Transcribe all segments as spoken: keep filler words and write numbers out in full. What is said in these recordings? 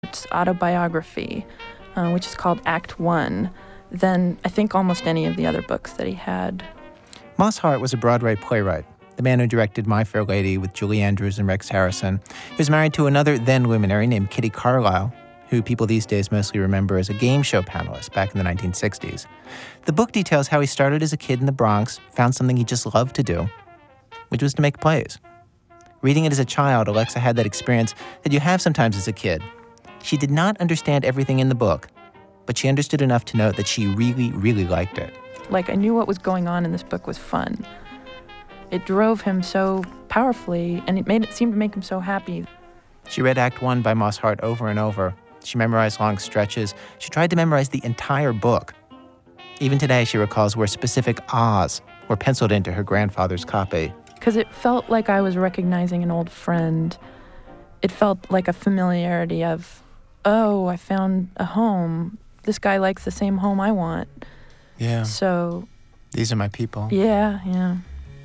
autobiography, uh, which is called Act One, than I think almost any of the other books that he had. Moss Hart was a Broadway playwright, the man who directed My Fair Lady with Julie Andrews and Rex Harrison. He was married to another then luminary named Kitty Carlisle, who people these days mostly remember as a game show panelist back in the nineteen sixties. The book details how he started as a kid in the Bronx, found something he just loved to do, which was to make plays. Reading it as a child, Alexa had that experience that you have sometimes as a kid. She did not understand everything in the book, but she understood enough to know that she really, really liked it. Like, I knew what was going on in this book was fun. It drove him so powerfully, and it made it seem to make him so happy. She read Act One by Moss Hart over and over. She memorized long stretches. She tried to memorize the entire book. Even today, she recalls where specific ahs were penciled into her grandfather's copy. Because it felt like I was recognizing an old friend. It felt like a familiarity of, oh, I found a home. This guy likes the same home I want. Yeah. So. These are my people. Yeah, yeah.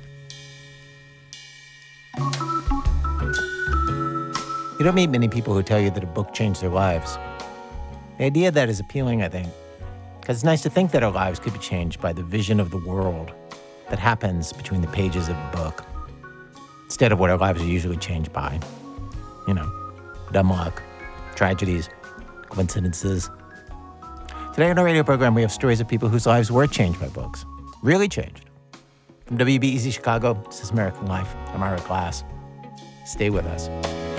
You don't meet many people who tell you that a book changed their lives. The idea of that is appealing, I think, because it's nice to think that our lives could be changed by the vision of the world that happens between the pages of a book, instead of what our lives are usually changed by. You know, dumb luck, tragedies, coincidences. Today on our radio program, we have stories of people whose lives were changed by books. Really changed. From W B E Z Chicago, this is American Life. I'm Ira Glass. Stay with us.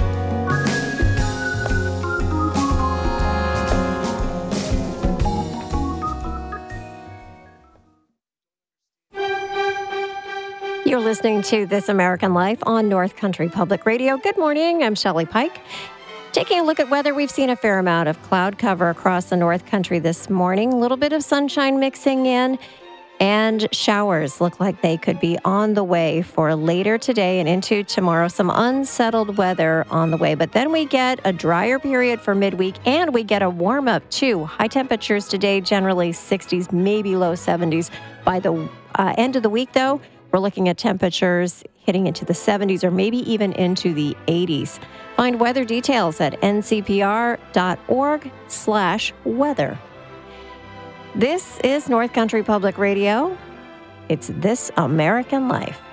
You're listening to This American Life on North Country Public Radio. Good morning. I'm Shelley Pike. Taking a look at weather, we've seen a fair amount of cloud cover across the North Country this morning. A little bit of sunshine mixing in, and showers look like they could be on the way for later today and into tomorrow. Some unsettled weather on the way, but then we get a drier period for midweek, and we get a warm up too. High temperatures today, generally sixties, maybe low seventies. By the uh, end of the week, though, we're looking at temperatures hitting into the seventies or maybe even into the eighties. Find weather details at n c p r dot org slash weather. This is North Country Public Radio. It's This American Life.